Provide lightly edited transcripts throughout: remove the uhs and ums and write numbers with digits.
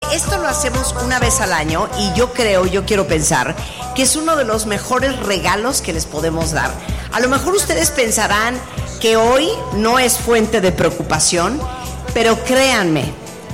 esto lo hacemos una vez al año y yo quiero pensar que es uno de los mejores regalos que les podemos dar. A lo mejor ustedes pensarán que hoy no es fuente de preocupación, pero créanme,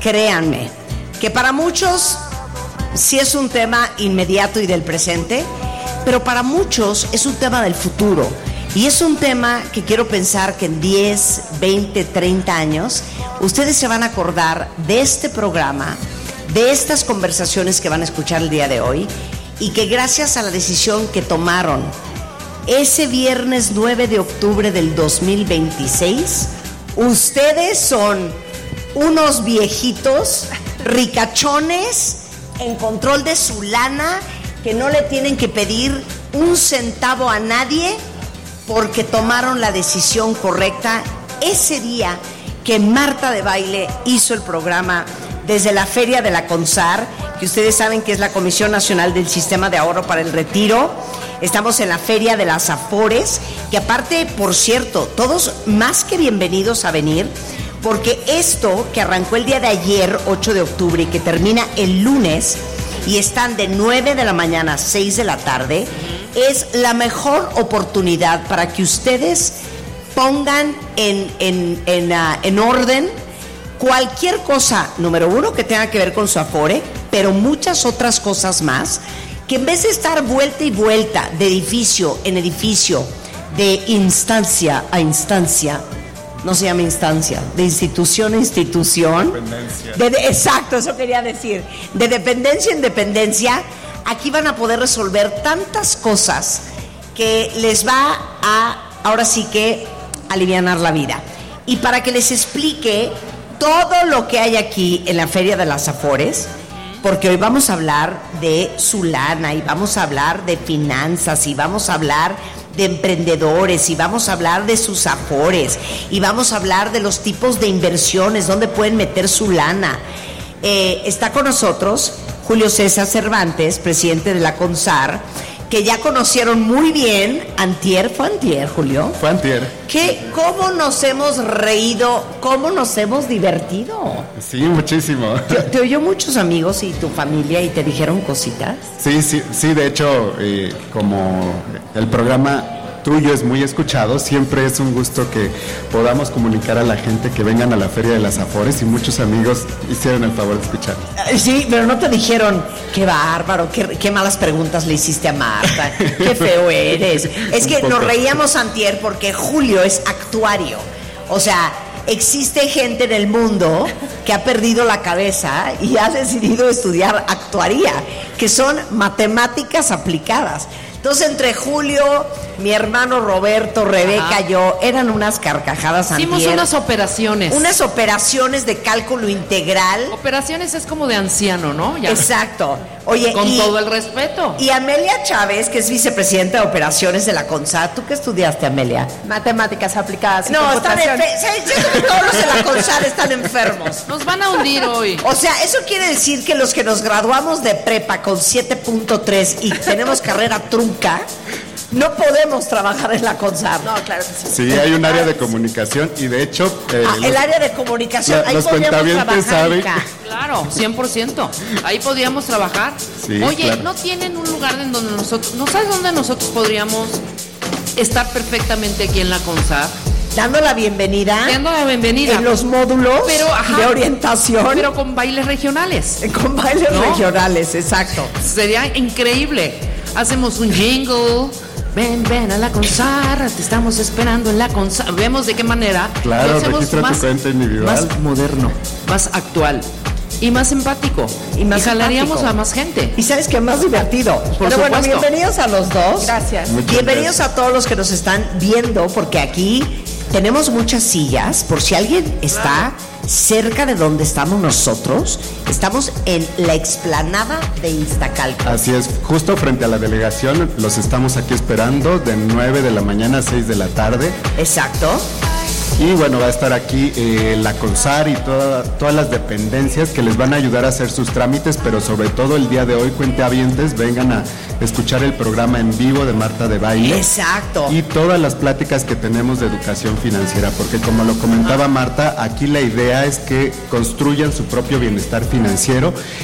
que para muchos sí es un tema inmediato y del presente, pero para muchos es un tema del futuro. Y es un tema que quiero pensar que en 10, 20, 30 años ustedes se van a acordar de este programa, de estas conversaciones que van a escuchar el día de hoy, y que gracias a la decisión que tomaron ese viernes 9 de octubre del 2026, ustedes son unos viejitos ricachones en control de su lana, que no le tienen que pedir un centavo a nadie porque tomaron la decisión correcta ese día que Marta de Baile hizo el programa desde la Feria de la CONSAR, que ustedes saben que es la Comisión Nacional del Sistema de Ahorro para el Retiro. Estamos en la Feria de las Afores, que aparte, por cierto, todos más que bienvenidos a venir, porque esto que arrancó el día de ayer, 8 de octubre, y que termina el lunes, y están de 9 de la mañana a 6 de la tarde, es la mejor oportunidad para que ustedes pongan en orden cualquier cosa, número uno, que tenga que ver con su Afore, pero muchas otras cosas más, que en vez de estar vuelta y vuelta de edificio en edificio, de instancia a instancia, no se llama instancia, de institución a institución, exacto, eso quería decir, de dependencia en dependencia, aquí van a poder resolver tantas cosas que les va a, ahora sí que, alivianar la vida. Y para que les explique todo lo que hay aquí en la Feria de las Afores, porque hoy vamos a hablar de su lana, y vamos a hablar de finanzas, y vamos a hablar de emprendedores, y vamos a hablar de sus afores, y vamos a hablar de los tipos de inversiones, dónde pueden meter su lana. Está con nosotros Julio César Cervantes, presidente de la CONSAR, que ya conocieron muy bien antier. ¿Fue antier, Julio? Fue antier. ¿Cómo nos hemos reído? ¿Cómo nos hemos divertido? Sí, muchísimo. ¿Te oyó muchos amigos y tu familia y te dijeron cositas? Sí, de hecho, como el programa tuyo es muy escuchado, siempre es un gusto que podamos comunicar a la gente que vengan a la Feria de las Afores, y muchos amigos hicieron el favor de escuchar. Sí, pero no te dijeron, qué bárbaro, qué malas preguntas le hiciste a Marta, qué feo eres. Es que nos reíamos antier porque Julio es actuario. O sea, existe gente en el mundo que ha perdido la cabeza y ha decidido estudiar actuaría, que son matemáticas aplicadas. Entonces, entre Julio, mi hermano Roberto, Rebeca, yo, eran unas carcajadas antier. Hicimos unas operaciones. Unas operaciones de cálculo integral. Operaciones es como de anciano, ¿no? Ya. Exacto. Oye, con todo el respeto. Y Amelia Chávez, que es vicepresidenta de operaciones de la CONSAR. ¿Tú qué estudiaste, Amelia? Matemáticas aplicadas. No, están todos los de la CONSAR están enfermos. Nos van a hundir hoy. O sea, eso quiere decir que los que nos graduamos de prepa con 7.3 y tenemos carrera trunca, no podemos trabajar en la CONSAR. No, claro que sí. Sí, hay un área de comunicación, y de hecho... el área de comunicación, ahí los podríamos cuentavientes trabajar. saben. Claro, 100%. Ahí podríamos trabajar. Sí, oye, claro. ¿no tienen un lugar en donde nosotros... ¿No sabes dónde nosotros podríamos estar perfectamente aquí en la CONSAR? Dando la bienvenida. En los módulos de orientación. Pero con bailes regionales. Con bailes regionales, exacto. Sería increíble. Hacemos un jingle. Ven a la CONSAR, te estamos esperando en la CONSAR. Vemos de qué manera claro, lo hacemos registra tu cuenta individual, más moderno, más actual y más empático. Y jalaríamos a más gente. Y sabes que más divertido. Pero bueno, bienvenidos a los dos. Gracias. Bienvenidos a todos los que nos están viendo, porque aquí tenemos muchas sillas, por si alguien está cerca de donde estamos nosotros. Estamos en la explanada de Iztacalco. Así es, justo frente a la delegación. Los estamos aquí esperando de 9 de la mañana a 6 de la tarde. Exacto. Y bueno, va a estar aquí la CONSAR y todas las dependencias que les van a ayudar a hacer sus trámites, pero sobre todo el día de hoy, cuentavientes, vengan a escuchar el programa en vivo de Marta de Baile. Exacto. Y todas las pláticas que tenemos de educación financiera, porque como lo comentaba Marta, aquí la idea es que construyan su propio bienestar financiero